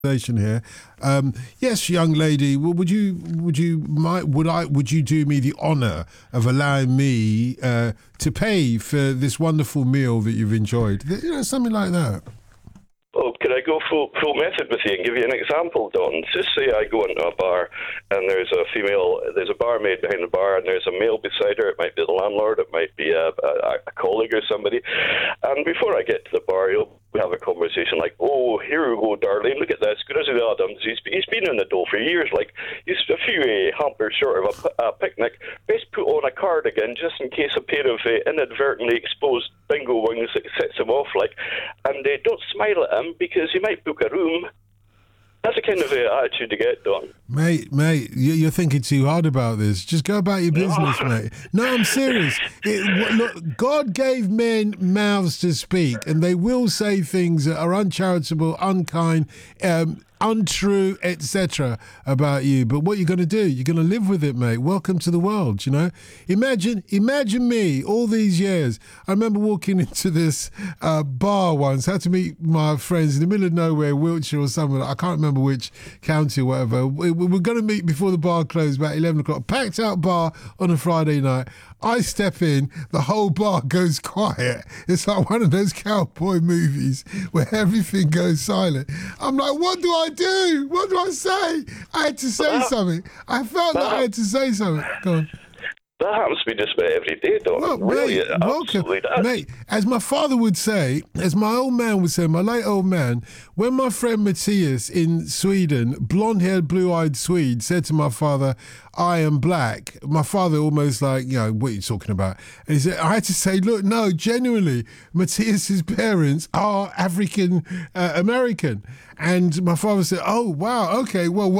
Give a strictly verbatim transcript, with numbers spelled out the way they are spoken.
here. Um, yes, young lady, w- would you would you might would I would you do me the honour of allowing me uh, to pay for this wonderful meal that you've enjoyed? You know, something like that. Oh, could I go full full method with you and give you an example, Don? Just say I go into a bar and there's a female, there's a barmaid behind the bar and there's a male beside her. It might be the landlord, it might be a, a, a colleague or somebody. And before I get to the bar, you'll we have a conversation like, oh, here we go, darling, look at this. Good as the Adams. He's, he's been in the dough for years. Like, he's a few uh, hampers short of a, a picnic. Best put on a cardigan just in case a pair of uh, inadvertently exposed bingo wings that sets him off. Like, and uh, don't smile at him because he might book a room. That's the kind of uh, attitude to get, Don. Mate, mate, you're thinking too hard about this. Just go about your business, no. mate. No, I'm serious. It, look, God gave men mouths to speak, and they will say things that are uncharitable, unkind, um, untrue, et cetera about you. But what you're going to do, you're going to live with it, mate. Welcome to the world, you know. Imagine, imagine me all these years. I remember walking into this uh, bar once, had to meet my friends in the middle of nowhere, Wiltshire or somewhere. I can't remember which county or whatever. We, we were going to meet before the bar closed, about eleven o'clock. Packed out bar on a Friday night. I step in, the whole bar goes quiet. It's like one of those cowboy movies where everything goes silent. I'm like, what do I do? What do I say? I had to say that, something. I felt that, that I had to say something. Go on. That happens to me just about every day, Don. Well, really, mate, welcome. Does. Mate, as my father would say, as my old man would say, my late old man, when my friend Matthias in Sweden, blonde-haired, blue-eyed Swede, said to my father, I am black, my father almost like, you know, what are you talking about? And he said, I had to say, look, no, genuinely, Matthias's parents are African uh, American. And my father said, oh, wow, okay, well,